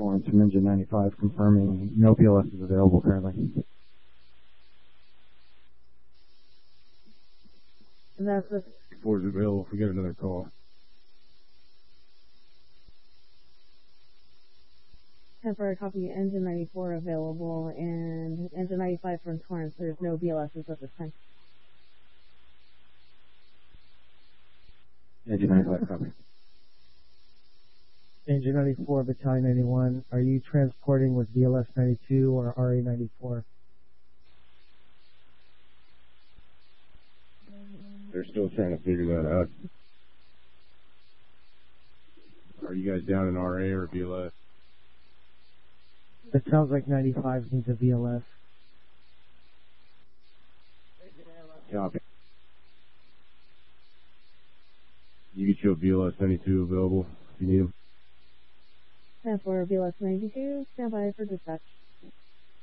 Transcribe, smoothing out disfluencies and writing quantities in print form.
Torrance from Engine 95 confirming no BLS is available currently. And that's the 4 is available if we get another call. temporary copy Engine 94 available, and Engine 95 from Torrance, there's no BLSs at this time. Engine 95 copy. Engine 94, Battalion 91, are you transporting with BLS 92 or RA 94? They're still trying to figure that out. Are you guys down in RA or BLS? It sounds like 95 needs a BLS. Copy. You get your BLS 92 available if you need them. And for BLS 92, stand by for dispatch.